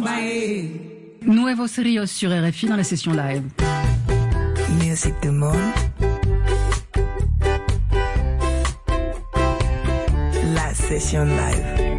Nuevos Rios sur RFI dans la session live. Music du monde. La session live.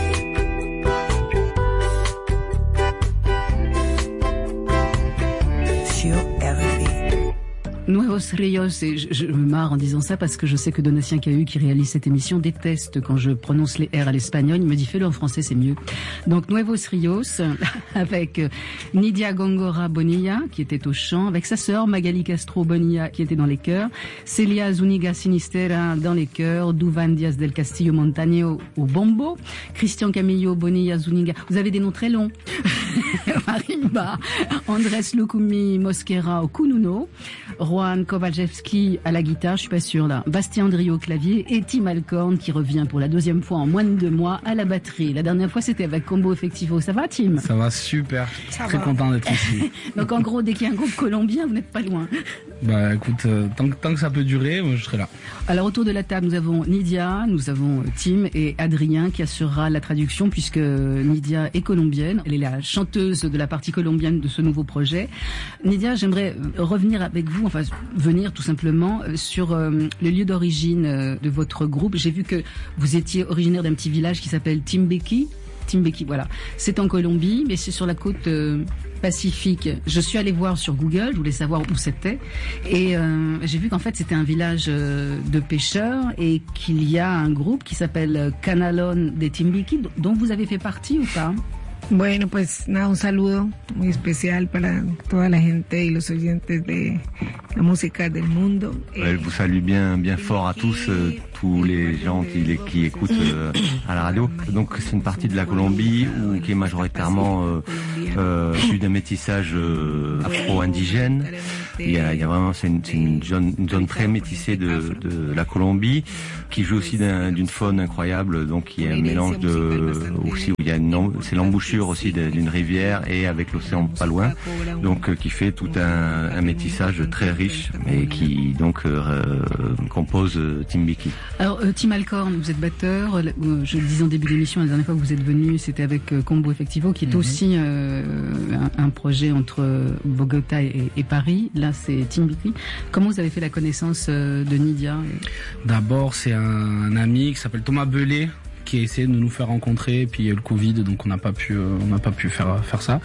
Sur RFI. Nuevos Rios, et je me marre en disant ça parce que je sais que Donatien Cahu, qui réalise cette émission, déteste quand je prononce les R à l'espagnol. Il me dit fais-le en français, c'est mieux. Donc Nuevos Rios avec Nidia Góngora Bonilla qui était au chant, avec sa sœur Magali Castro Bonilla qui était dans les chœurs, Celia Zúñiga Sinistera dans les chœurs, Duvan Díaz del Castillo Montaño au bombo, Christian Camillo Bonilla Zúñiga. Vous avez des noms très longs. Marimba, Andrés Lukumi Mosquera au kununo, Juan Kowalewski à la guitare, je suis pas sûre là, Bastien Andriot au clavier et Tim Alcorn qui revient pour la deuxième fois en moins de 2 mois à la batterie. La dernière fois c'était avec Combo Effectivo. Ça va Tim? Ça va super, très content d'être ici. Donc en gros, dès qu'il y a un groupe colombien, vous n'êtes pas loin. Bah écoute, tant que ça peut durer, moi, je serai là. Alors autour de la table, nous avons Nidia, nous avons Tim et Adrien qui assurera la traduction puisque Nidia est colombienne. Elle est la chanteuse de la partie colombienne de ce nouveau projet. Nidia, j'aimerais revenir avec vous, enfin venir tout simplement sur le lieu d'origine de votre groupe. J'ai vu que vous étiez originaire d'un petit village qui s'appelle Timbequi. Timbequi, voilà. C'est en Colombie, mais c'est sur la côte Pacifique. Je suis allée voir sur Google, je voulais savoir où c'était, et j'ai vu qu'en fait c'était un village de pêcheurs et qu'il y a un groupe qui s'appelle Canalón de Timbequi, dont vous avez fait partie ou pas? Bueno, pues nada, un saludo muy especial para toda la gente y los oyentes de la música del mundo. Elle vous salue bien fort à tous les gens qui écoutent à la radio. Donc c'est une partie de la Colombie qui est majoritairement issue d'un métissage afro-indigène. Il y a vraiment, c'est une zone très métissée de la Colombie, qui joue aussi d'une faune incroyable, donc il y a un mélange aussi où il y a c'est l'embouchure aussi d'une rivière et avec l'océan pas loin, donc qui fait tout un métissage très riche et qui donc compose Timbequi. Alors Tim Alcorn, vous êtes batteur, je le disais en début d'émission, la dernière fois que vous êtes venu, c'était avec Combo Effectivo, qui est aussi un projet entre Bogota et Paris. Là, c'est Timbequi. Comment vous avez fait la connaissance de Nidia? D'abord, c'est un ami qui s'appelle Thomas Belé qui a essayé de nous faire rencontrer, et puis il y a eu le Covid, donc on n'a pas pu faire ça.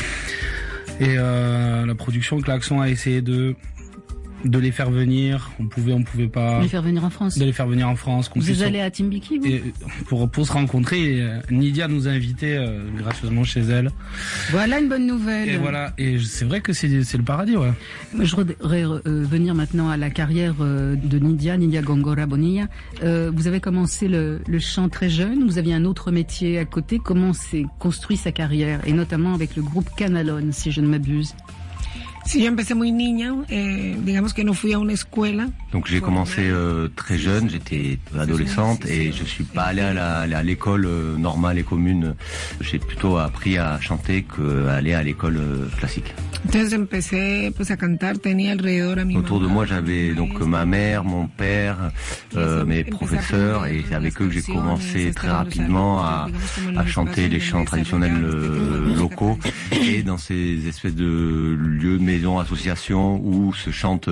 Et la production Klaxon a essayé de les faire venir, on pouvait pas. Les faire venir en France. De les faire venir en France. Vous allez à Timbequi, vous? Et pour se rencontrer, Nidia nous a invités gracieusement chez elle. Voilà une bonne nouvelle. Et voilà, et c'est vrai que c'est le paradis, ouais. Je voudrais venir maintenant à la carrière de Nidia Góngora Bonilla. Vous avez commencé le chant très jeune, vous aviez un autre métier à côté. Comment s'est construit sa carrière, et notamment avec le groupe Canalón, si je ne m'abuse? Si yo empecé muy niña, digamos que no fui a una escuela. Donc j'ai commencé très jeune, j'étais adolescente et je suis pas allé à l'école normale et commune. J'ai plutôt appris à chanter qu'aller à l'école classique. Entonces empecé pues a cantar, tenía alrededor a mi Autour de moi, j'avais donc ma mère, mon père, mes professeurs, et c'est avec eux que j'ai commencé très rapidement à chanter les chants traditionnels locaux et dans ces espèces de lieux, maisons, associations où se chantent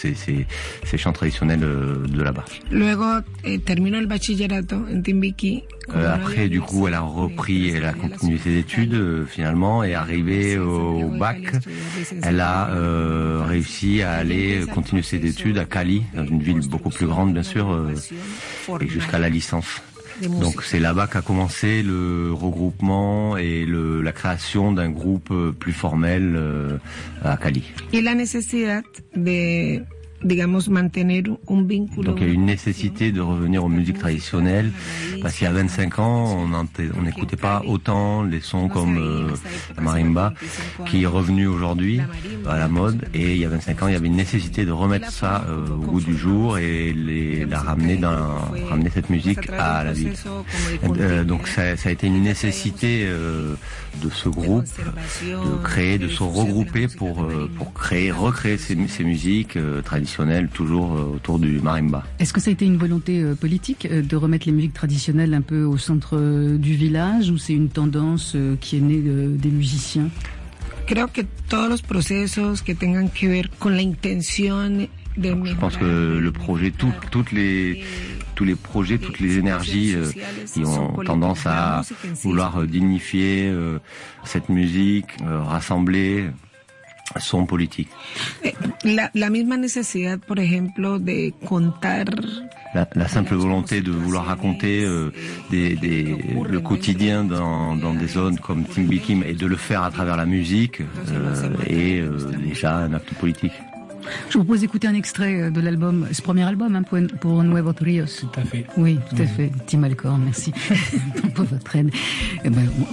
ces chants traditionnels de là-bas. Luego terminó el bachillerato en Timbequi. Après, du coup, elle a continué ses études finalement, et arrivée au bac, elle a réussi à aller continuer ses études à Cali, dans une ville beaucoup plus grande bien sûr, et jusqu'à la licence. Donc c'est là-bas qu'a commencé le regroupement et la création d'un groupe plus formel à Cali. Et la nécessité de digamos, mantener un vínculo. Donc il y a une nécessité de revenir aux musiques traditionnelles, parce qu'il y a 25 ans, on n'écoutait pas autant les sons comme la marimba, qui est revenu aujourd'hui à la mode, et il y a 25 ans, il y avait une nécessité de remettre ça au goût du jour et ramener cette musique à la ville. Donc ça a été une nécessité de ce groupe, de se regrouper pour recréer ces musiques traditionnelles traditionnelle, toujours autour du marimba. Est-ce que ça a été une volonté politique de remettre les musiques traditionnelles un peu au centre du village, ou c'est une tendance qui est née des musiciens? Creo que todos los procesos que tengan que ver con la intención de mejorar. Je pense que le projet, tous les projets, toutes les énergies qui ont tendance à vouloir dignifier cette musique, rassembler, sont politiques. La misma necesidad, por ejemplo, de contar. La simple volonté de vouloir raconter le quotidien dans des zones comme Timbiquim et de le faire à travers la musique est déjà un acte politique. Je vous propose d'écouter un extrait de l'album, ce premier album, hein, pour Nuevos Ríos. Tout à fait. Oui, tout à fait. Tim Alcorn, merci pour votre aide.